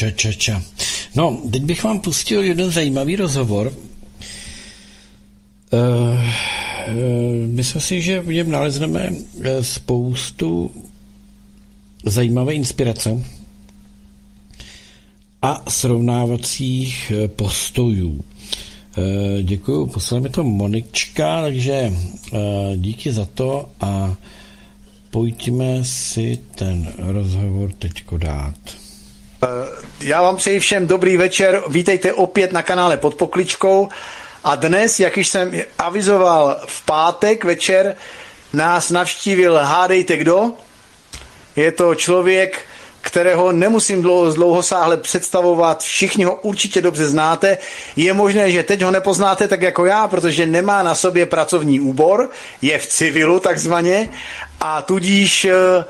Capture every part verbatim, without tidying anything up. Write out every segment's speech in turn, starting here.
Ča, ča, ča. No, teď bych vám pustil jeden zajímavý rozhovor. Uh, uh, myslím si, že v něm nalezneme spoustu zajímavé inspirace a srovnávacích postojů. Děkuju, poslala mi to Monička, takže díky za to a pojďme si ten rozhovor teďko dát. Já vám přeji všem dobrý večer, vítejte opět na kanále Pod pokličkou a dnes, jak již jsem avizoval v pátek večer, nás navštívil, hádejte kdo? Je to člověk, kterého nemusím dlouho, dlouhosáhle představovat, všichni ho určitě dobře znáte. Je možné, že teď ho nepoznáte tak jako já, protože nemá na sobě pracovní úbor, je v civilu takzvaně a tudíž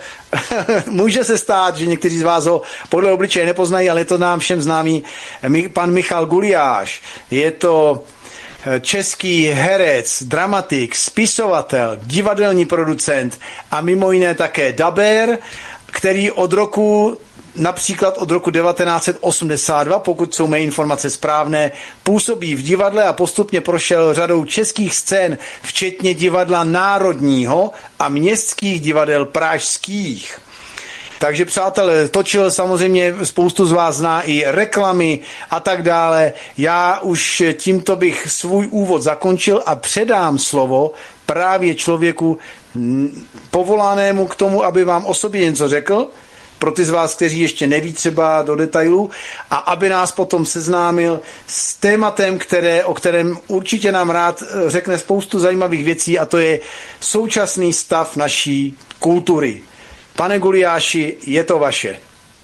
může se stát, že někteří z vás ho podle obličeje nepoznají, ale je to nám všem známý pan Michal Gulyáš. Je to český herec, dramatik, spisovatel, divadelní producent a mimo jiné také dabér, který od roku, například od roku devatenáct set osmdesát dva, pokud jsou mé informace správné, působí v divadle a postupně prošel řadou českých scén, včetně divadla Národního a městských divadel pražských. Takže přátelé, točil samozřejmě, spoustu z vás zná i reklamy a tak dále. Já už tímto bych svůj úvod zakončil a předám slovo právě člověku povolanému k tomu, aby vám o sobě něco řekl, pro ty z vás, kteří ještě neví třeba do detailu, a aby nás potom seznámil s tématem, které, o kterém určitě nám rád řekne spoustu zajímavých věcí, a to je současný stav naší kultury. Pane Gulyáši, je to vaše.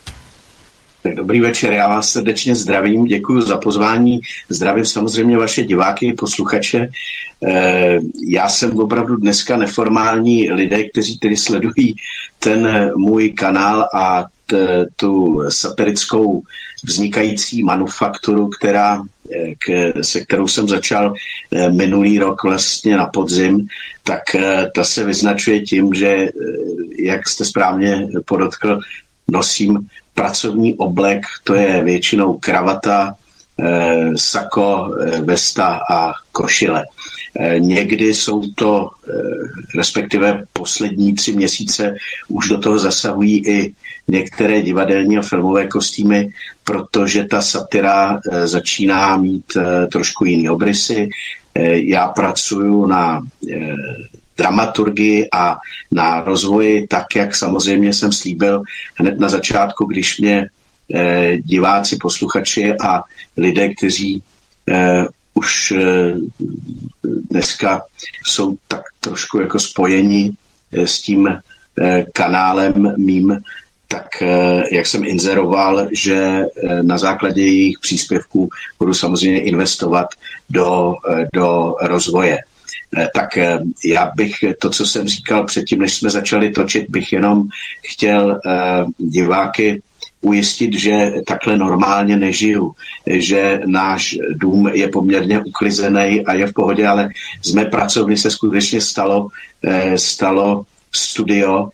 Dobrý večer, já vás srdečně zdravím, děkuji za pozvání, zdravím samozřejmě vaše diváky, posluchače. Já jsem opravdu dneska neformální lidé, kteří tedy sledují ten můj kanál a t, tu satirickou vznikající manufakturu, která, k, se kterou jsem začal minulý rok vlastně na podzim, tak ta se vyznačuje tím, že, jak jste správně podotkl, nosím pracovní oblek, to je většinou kravata, eh, sako, eh, vesta a košile. Eh, někdy jsou to, eh, respektive poslední tři měsíce, už do toho zasahují i některé divadelní a filmové kostýmy, protože ta satira eh, začíná mít eh, trošku jiný obrysy. Eh, já pracuju na eh, dramaturgii a na rozvoji, tak jak samozřejmě jsem slíbil hned na začátku, když mě eh, diváci, posluchači a lidé, kteří eh, už eh, dneska jsou tak trošku jako spojeni eh, s tím eh, kanálem mým, tak eh, jak jsem inzeroval, že eh, na základě jejich příspěvků budu samozřejmě investovat do, eh, do rozvoje. Tak já bych to, co jsem říkal předtím, než jsme začali točit, bych jenom chtěl diváky ujistit, že takhle normálně nežiju, že náš dům je poměrně uklizený a je v pohodě, ale z mé pracovny se skutečně stalo, stalo studio.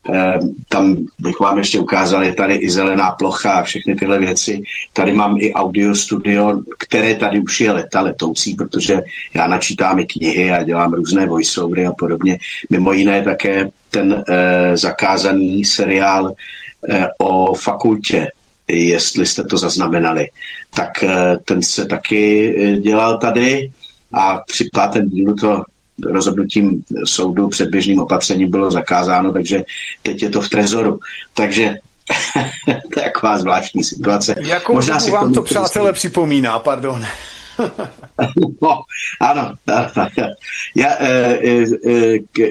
Tam bych vám ještě ukázal, je tady i zelená plocha a všechny tyhle věci. Tady mám i audio studio, které tady už je leta letoucí, protože já načítám i knihy a dělám různé voiceovery a podobně. Mimo jiné také ten eh, zakázaný seriál eh, o fakultě, jestli jste to zaznamenali, tak eh, ten se taky dělal tady a při pátém dílu to rozhodnutím soudu předběžným opatřením bylo zakázáno, takže teď je to v trezoru. Takže to je taková zvláštní situace. Jakou Možná si vám to, přátelé, připomíná, pardon. No, ano. Já, e, e, k,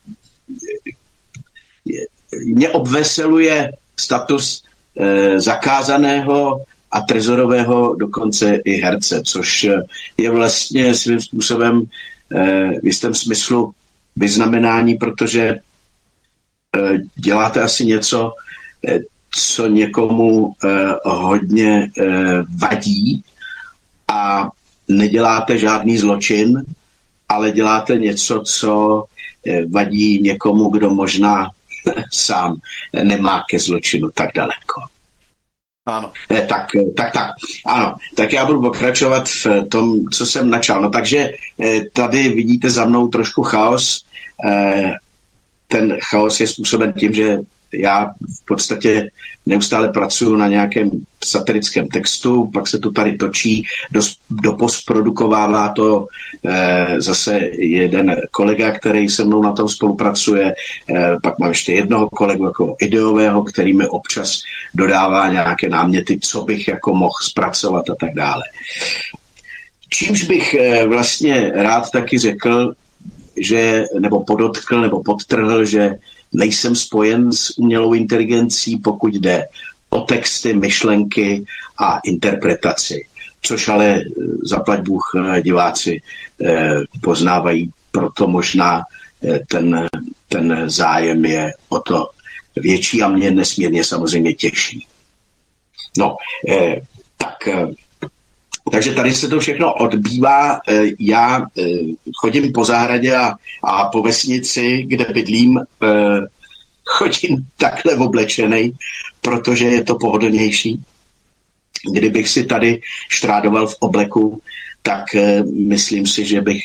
mě obveseluje status e, zakázaného a trezorového dokonce i herce, což je vlastně svým způsobem v jistém smyslu vyznamenání, protože děláte asi něco, co někomu hodně vadí a neděláte žádný zločin, ale děláte něco, co vadí někomu, kdo možná sám nemá ke zločinu tak daleko. Ano. Eh, Tak, tak, tak. Ano, tak já budu pokračovat v tom, co jsem načal. No takže eh, tady vidíte za mnou trošku chaos. Eh, Ten chaos je způsoben tím, že já v podstatě neustále pracuji na nějakém satirickém textu, pak se to tady točí, do, dopostprodukovává to eh, zase jeden kolega, který se mnou na tom spolupracuje, eh, pak mám ještě jednoho kolegu jako ideového, který mi občas dodává nějaké náměty, co bych jako mohl zpracovat a tak dále. Čímž bych eh, vlastně rád taky řekl, že, nebo podotkl, nebo podtrhl, že nejsem spojen s umělou inteligencí, pokud jde o texty, myšlenky a interpretaci. Což ale zaplať Bůh diváci poznávají, proto možná ten, ten zájem je o to větší a mě nesmírně samozřejmě těší. No, tak... Takže tady se to všechno odbývá. Já chodím po zahradě a, a po vesnici, kde bydlím, chodím takhle oblečenej, protože je to pohodlnější. Kdybych si tady štrádoval v obleku, tak myslím si, že bych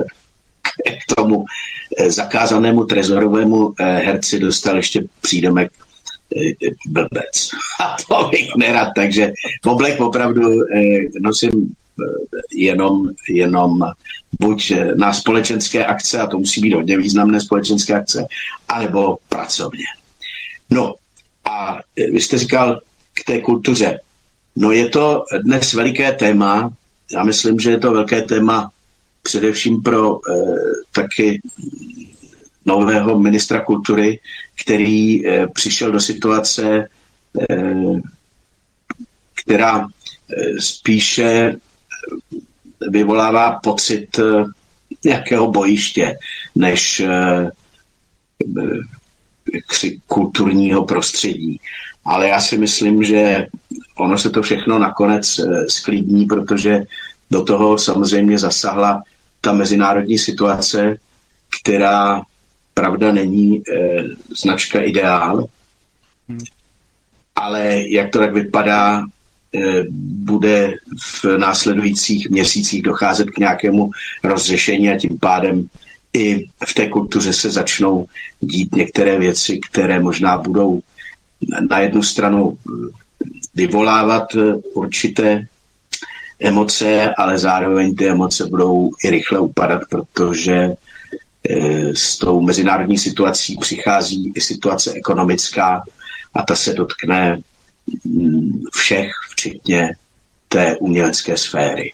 k tomu zakázanému trezorovému herci dostal ještě přídomek blbec. A to bych nerad, takže oblek opravdu nosím jenom, jenom buď na společenské akce, a to musí být hodně významné společenské akce, anebo pracovně. No a vy jste říkal k té kultuře. No je to dnes veliké téma. Já myslím, že je to velké téma především pro eh, taky nového ministra kultury, který eh, přišel do situace, eh, která eh, spíše vyvolává pocit eh, nějakého bojiště, než eh, eh, kulturního prostředí. Ale já si myslím, že ono se to všechno nakonec eh, sklidní, protože do toho samozřejmě zasahla ta mezinárodní situace, která pravda není eh, značka ideál, hmm. ale jak to tak vypadá, eh, bude v následujících měsících docházet k nějakému rozřešení a tím pádem i v té kultuře se začnou dít některé věci, které možná budou na jednu stranu vyvolávat určité emoce, ale zároveň ty emoce budou i rychle upadat, protože s tou mezinárodní situací přichází i situace ekonomická a ta se dotkne všech, včetně té umělecké sféry.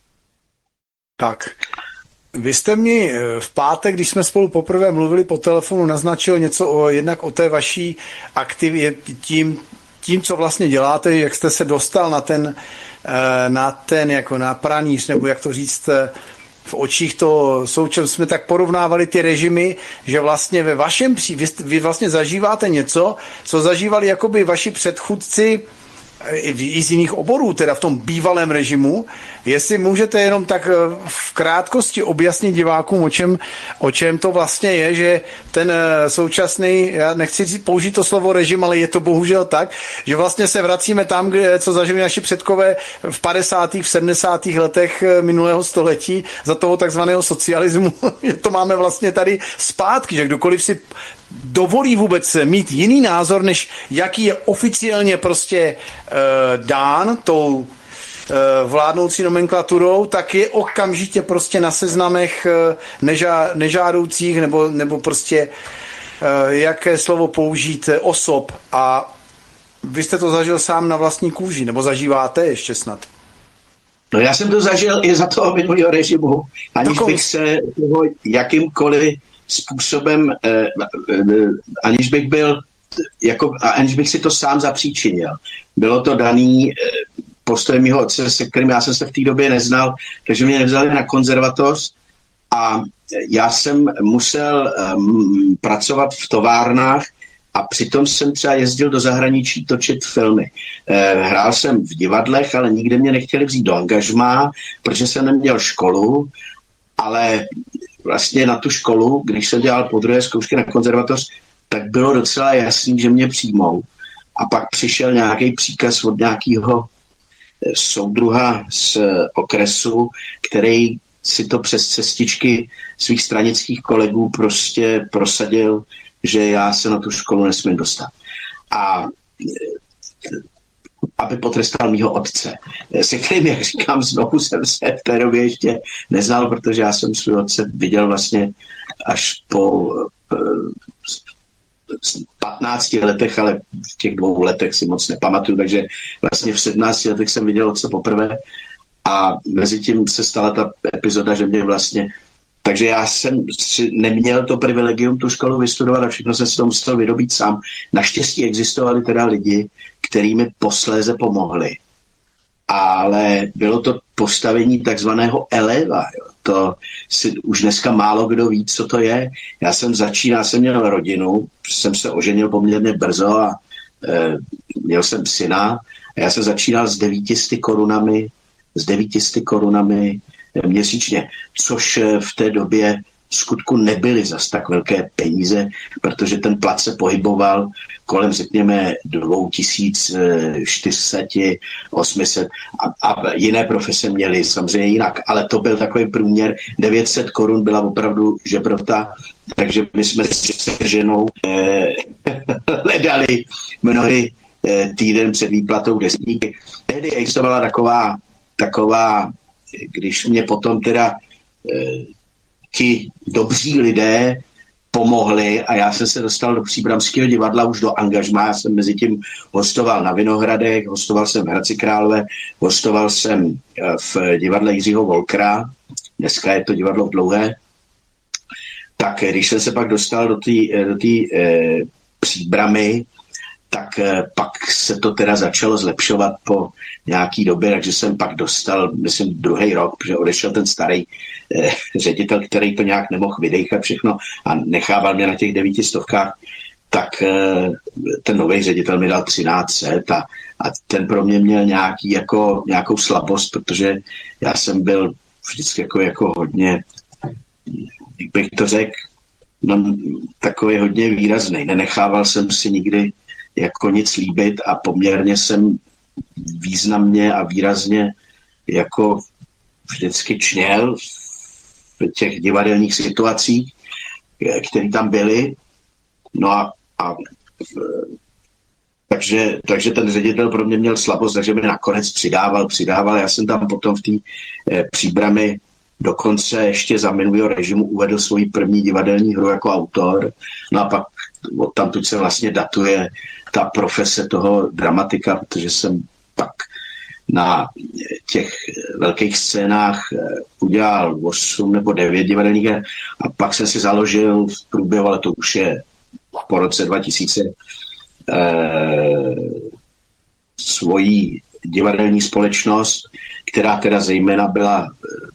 Tak, vy jste mi v pátek, když jsme spolu poprvé mluvili po telefonu, naznačil něco o, jednak o té vaší aktivitě, tím, tím, co vlastně děláte, jak jste se dostal na ten, na ten jako na pranýř, nebo jak to říct, v očích to součem jsme tak porovnávali ty režimy, že vlastně ve vašem pří, vy, vy vlastně zažíváte něco, co zažívali jakoby vaši předchůdci i z jiných oborů, teda v tom bývalém režimu. Jestli můžete jenom tak v krátkosti objasnit divákům, o čem, o čem to vlastně je, že ten současný, já nechci říct, použít to slovo režim, ale je to bohužel tak, že vlastně se vracíme tam, kde, co zažili naši předkové v padesátých, v sedmdesátých letech minulého století za toho takzvaného socialismu. To máme vlastně tady zpátky, že kdokoliv si dovolí vůbec mít jiný názor, než jaký je oficiálně prostě e, dán tou e, vládnoucí nomenklaturou, tak je okamžitě prostě na seznamech e, nežá, nežádoucích nebo, nebo prostě e, jaké slovo použít osob. A vy jste to zažil sám na vlastní kůži, nebo zažíváte ještě snad? No já jsem to zažil i za toho minulého režimu, aniž bych se toho jakýmkoliv způsobem, eh, eh, aniž bych byl, jako, aniž bych si to sám zapříčinil. Bylo to daný eh, postojem mýho otce, se kterým já jsem se v té době neznal, takže mě nevzali na konzervatoř a já jsem musel eh, pracovat v továrnách a přitom jsem třeba jezdil do zahraničí točit filmy. Eh, hrál jsem v divadlech, ale nikde mě nechtěli vzít do angažmá, protože jsem neměl školu, ale vlastně na tu školu, když jsem dělal po druhé zkoušky na konzervatoř, tak bylo docela jasný, že mě přijmou, a pak přišel nějaký příkaz od nějakého soudruha z okresu, který si to přes cestičky svých stranických kolegů prostě prosadil, že já se na tu školu nesmím dostat. A aby potrestal mýho otce, se kterým, jak říkám, znovu jsem se v té době ještě neznal, protože já jsem svůj otce viděl vlastně až po patnácti letech, ale v těch dvou letech si moc nepamatuju, takže vlastně v sedmnácti letech jsem viděl otce poprvé a mezi tím se stala ta epizoda, že mě vlastně, takže já jsem si neměl to privilegium tu školu vystudovat a všechno jsem si to musel vydobít sám. Naštěstí existovali teda lidi, kteří mi posléze pomohli. Ale bylo to postavení takzvaného eleva. Jo. To si už dneska málo kdo ví, co to je. Já jsem začínal, jsem měl rodinu, jsem se oženil poměrně brzo a e, měl jsem syna. A já jsem začínal s devítisty korunami, s devítisty korunami měsíčně, což v té době v skutku nebyly zas tak velké peníze, protože ten plat se pohyboval kolem, řekněme, dva tisíce čtyři sta, osm set a, a jiné profese měly samozřejmě jinak, ale to byl takový průměr. devět set korun byla opravdu žebrota, takže my jsme se ženou eh, hledali mnohdy eh, týden před výplatou desníky. Tehdy existovala taková, taková, když mě potom teda eh, ti dobří lidé pomohli a já jsem se dostal do Příbramského divadla už do angažmá. Já jsem mezi tím hostoval na Vinohradech, hostoval jsem v Hradci Králové, hostoval jsem v divadle Jiřího Volkra, dneska je to divadlo Dlouhé. Tak když jsem se pak dostal do té do té eh, Příbramy, tak eh, pak se to teda začalo zlepšovat po nějaký době, takže jsem pak dostal, myslím, druhý rok, protože odešel ten starý eh, ředitel, který to nějak nemohl vydejchat všechno a nechával mě na těch devíti stovkách, tak eh, ten nový ředitel mi dal třináct set a, a ten pro mě měl nějaký, jako, nějakou slabost, protože já jsem byl vždycky jako, jako hodně, jak bych to řekl, no, takový hodně výrazný. Nenechával jsem si nikdy jako nic líbit a poměrně jsem významně a výrazně jako vždycky čněl v těch divadelních situacích, které tam byly. No a, a takže, takže ten ředitel pro mě měl slabost, takže mi nakonec přidával, přidával. Já jsem tam potom v té eh, Příbrami dokonce ještě za minulého režimu uvedl svoji první divadelní hru jako autor. No a pak odtamtud se vlastně datuje ta profese toho dramatika, protože jsem pak na těch velkých scénách udělal osm nebo devět divadelních her a pak jsem si založil v průběhu, ale to už je po roce dva tisíce, eh, svoji divadelní společnost, která teda zejména byla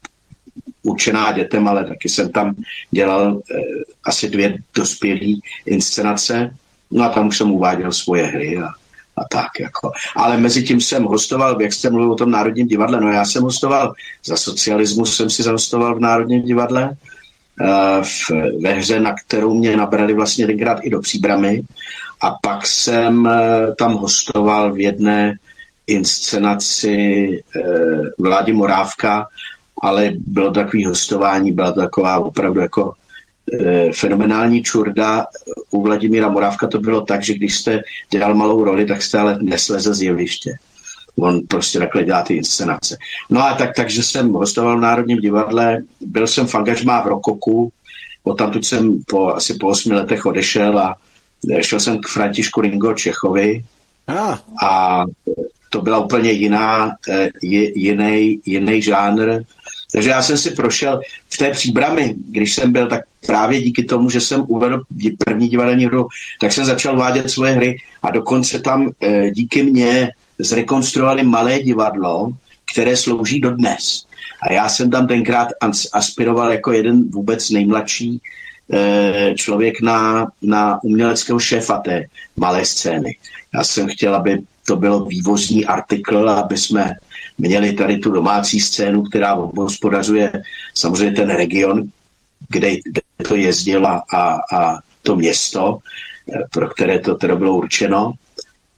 určená dětem, ale taky jsem tam dělal eh, asi dvě dospělé inscenace. No a tam už jsem uváděl svoje hry a, a tak jako. Ale mezi tím jsem hostoval, jak jste mluvil o tom Národním divadle, no já jsem hostoval za socialismu, jsem si zahostoval v Národním divadle, uh, v, ve hře, na kterou mě nabrali vlastně tenkrát i do Příbramy a pak jsem uh, tam hostoval v jedné inscenaci uh, Vládi Morávka, ale bylo to takový hostování, byla to taková opravdu jako fenomenální čurda. U Vladimíra Morávka to bylo tak, že když jste dělal malou roli, tak jste ale neslezl z jeviště. On prostě takhle dělá ty inscenace. No a tak, takže jsem hostoval v Národním divadle, byl jsem v angažmá v Rokoku, odtamtud jsem po, asi po osmi letech odešel a šel jsem k Františku Ringo Čechovi ah. a to byla úplně jiná, jiný, jiný žánr. Takže já jsem si prošel v té Příbrami, když jsem byl, tak právě díky tomu, že jsem uvedl první divadelní hru, tak jsem začal vádět svoje hry a dokonce tam díky mně zrekonstruovali malé divadlo, které slouží dodnes. A já jsem tam tenkrát aspiroval jako jeden vůbec nejmladší člověk na, na uměleckého šéfa té malé scény. Já jsem chtěl, aby to bylo vývozní artikl, aby jsme měli tady tu domácí scénu, která obhospodařuje samozřejmě ten region, kde, kde to jezdilo a, a to město, pro které to teda bylo určeno.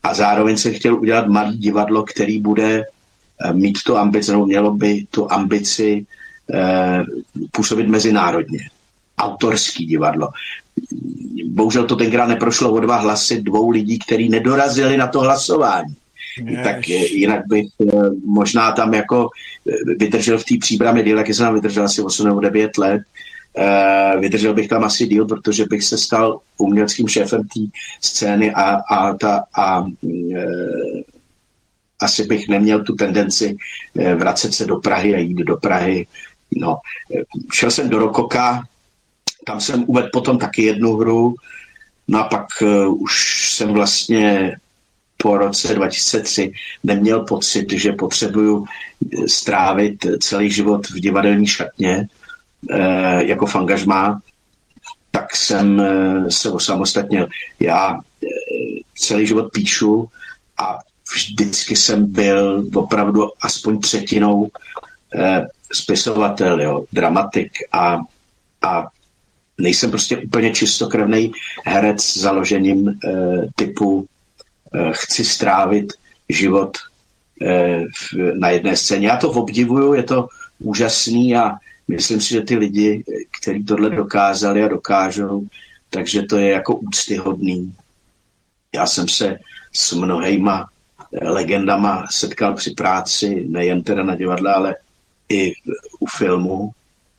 a zároveň jsem chtěl udělat malý divadlo, který bude mít tu ambici, nebo mělo by tu ambici eh, působit mezinárodně. Autorský divadlo. Bohužel to tenkrát neprošlo o dva hlasy dvou lidí, kteří nedorazili na to hlasování. Yes. Tak jinak bych možná tam jako vydržel v té Příbrami díl, jak jsem tam vydržel asi osm nebo devět let. Vydržel bych tam asi díl, protože bych se stal uměleckým šéfem té scény a, a, ta, a e, asi bych neměl tu tendenci vracet se do Prahy a jít do Prahy. No, šel jsem do Rokoka, tam jsem uvedl potom taky jednu hru, no a pak uh, už jsem vlastně po roce dva tisíce tři neměl pocit, že potřebuju strávit celý život v divadelní šatně uh, jako v angažmá, tak jsem uh, se osamostatnil. Já uh, celý život píšu a vždycky jsem byl opravdu aspoň třetinou uh, spisovatel, jo, dramatik a, a nejsem prostě úplně čistokrevný herec s založením e, typu e, chci strávit život e, v, na jedné scéně. Já to obdivuju, je to úžasný a myslím si, že ty lidi, kteří tohle dokázali a dokážou, takže to je jako úctyhodný. Já jsem se s mnohejma legendama setkal při práci, nejen teda na divadle, ale i u filmu.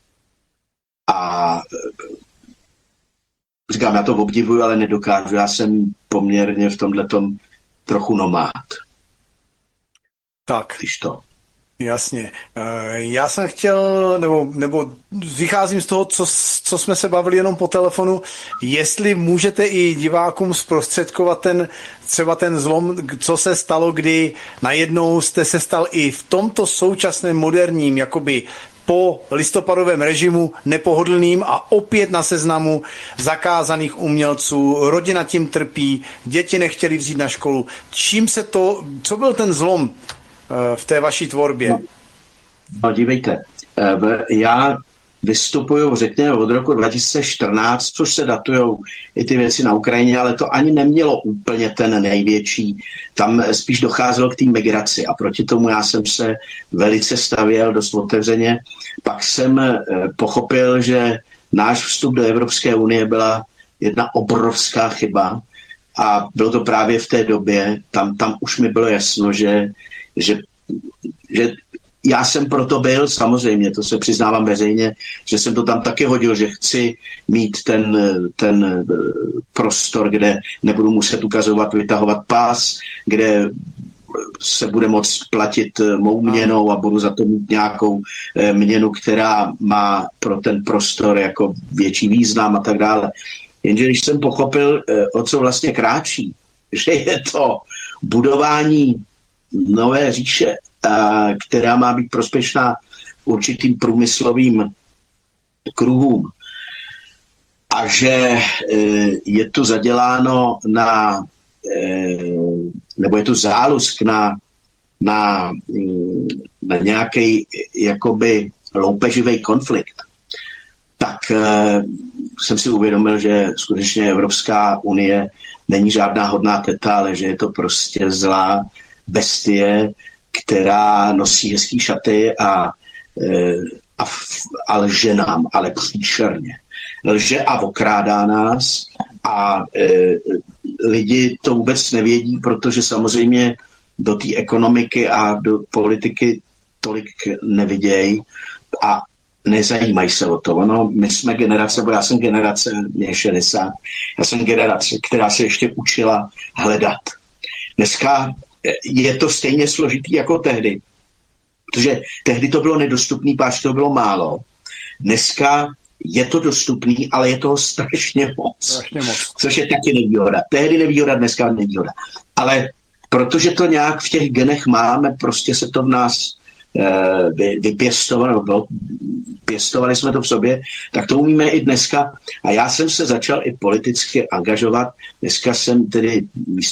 A říkám, já to obdivuju, ale nedokážu. Já jsem poměrně v tomhletom trochu nomád. Tak. Když to. Jasně. Já jsem chtěl, nebo, nebo vycházím z toho, co, co jsme se bavili jenom po telefonu, jestli můžete i divákům zprostředkovat ten, třeba ten zlom, co se stalo, kdy najednou jste se stal i v tomto současném moderním, jakoby po listopadovém režimu nepohodlným a opět na seznamu zakázaných umělců. Rodina tím trpí, děti nechtěli vzít na školu. Čím se to, co byl ten zlom v té vaší tvorbě? No, no dívejte, já vystupuju, řekněme, od roku dva tisíce čtrnáct, což se datujou i ty věci na Ukrajině, ale to ani nemělo úplně ten největší. Tam spíš docházelo k té migraci a proti tomu já jsem se velice stavěl dost otevřeně. Pak jsem pochopil, že náš vstup do Evropské unie byla jedna obrovská chyba a bylo to právě v té době, tam, tam už mi bylo jasno, že, že, že já jsem proto byl, samozřejmě, to se přiznávám veřejně, že jsem to tam taky hodil, že chci mít ten, ten prostor, kde nebudu muset ukazovat, vytahovat pás, kde se bude moct platit mou měnou a budu za to mít nějakou měnu, která má pro ten prostor jako větší význam a tak dále. Jenže když jsem pochopil, o co vlastně kráčí, že je to budování nové říše, která má být prospěšná určitým průmyslovým kruhům a že je tu zaděláno na, nebo je tu zálusk na, na, na nějaký jakoby loupeživý konflikt, tak jsem si uvědomil, že skutečně Evropská unie není žádná hodná teta, ale že je to prostě zlá bestie, která nosí hezký šaty a, a, a lže nám, ale příšerně. Lže a okrádá nás a e, lidi to vůbec nevědí, protože samozřejmě do té ekonomiky a do politiky tolik nevidějí a nezajímají se o to. Ono, my jsme generace, bo já jsem generace, mě šedesát, já jsem generace, která se ještě učila hledat. Dneska je to stejně složitý jako tehdy, protože tehdy to bylo nedostupný, páč to bylo málo. Dneska je to dostupný, ale je toho strašně moc. Strašně moc. Což je taky nevýhoda. Tehdy nevýhoda, dneska nevýhoda. Ale protože to nějak v těch genech máme, prostě se to v nás e, vypěstovalo, nebo pěstovali jsme to v sobě, tak to umíme i dneska. A já jsem se začal i politicky angažovat. Dneska jsem tedy